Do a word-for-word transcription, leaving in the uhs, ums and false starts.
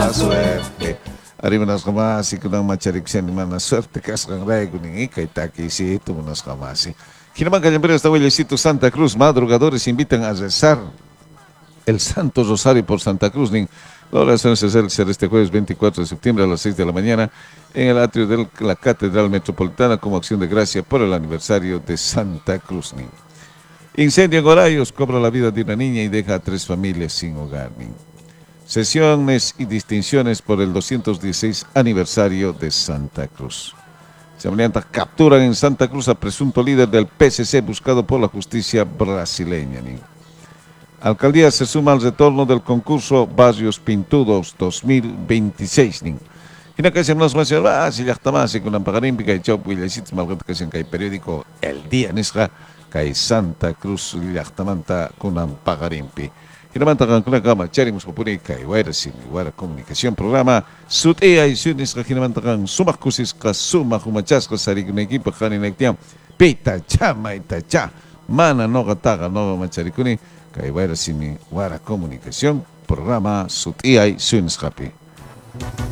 mala suerte. Arriba nas kamasi ko ng machariksen ni mana suerte kas kang ray kuning ikay taki si ito nas kamasi. Kinaman kanyang esta huellecito Santa Cruz, madrugadores invitan a rezar el Santo Rosario por Santa Cruz. Ning la oración se será este jueves veinticuatro de septiembre a las seis de la mañana en el atrio de la Catedral Metropolitana como acción de gracia por el aniversario de Santa Cruz. Ning. Incendio en Horayos cobra la vida de una niña y deja a tres familias sin hogar. Ning. Sesiones y distinciones por el doscientos dieciséis aniversario de Santa Cruz. Semblanta capturan en Santa Cruz a presunto líder del P C C buscado por la justicia brasileña. Ning. Alcaldía se suma al retorno del concurso Barrios Pintudos dos mil veintiséis. Ning. Y no que se nos va a decir, ah, si ya está más, y con un pagarín, y chau, y le hiciste mal que se en el periódico El Día Nisra, que Santa Cruz, y ya está manta con un pagarín. Y no manta con una cama, charimos por puri, que igual sin igual comunicación, programa, sutea y sunis, que no manta con sumas cusis, que suma, humachas, que sari con equipo, que en el tiempo, pita, chama, y tacha, mana, no gataga, no macharicuni, que igual sin igual comunicación, programa, sutea y sunis, happy.